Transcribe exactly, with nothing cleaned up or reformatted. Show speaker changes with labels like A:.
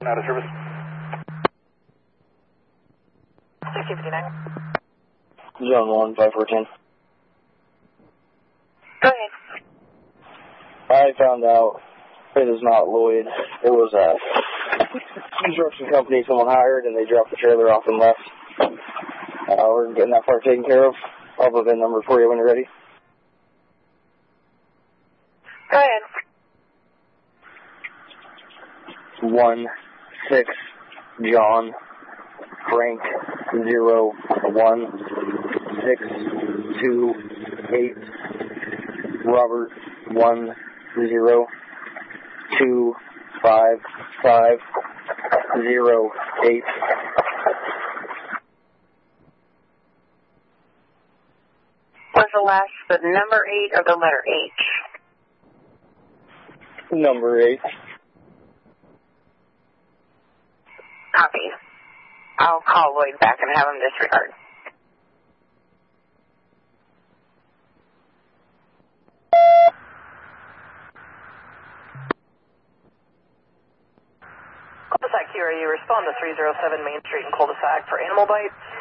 A: out of service.
B: sixteen fifty-nine.
C: Zone one, five four ten.
B: Go ahead.
C: I found out it is not Lloyd. It was a construction company someone hired, and they dropped the trailer off and left. Uh, we're getting that part taken care of. I'll have a V I N number for you when you're ready.
B: Go ahead.
C: One, six, John, Frank, zero, one, six, two, eight, Robert, one, zero, two, five, five, zero, eight.
B: Was the last the number eight or the letter H?
C: Number eight.
B: Copy. I'll call Lloyd back and have him disregard.
D: Cul-de-sac Q R U, respond to three oh seven Main Street in cul-de-sac for animal bite.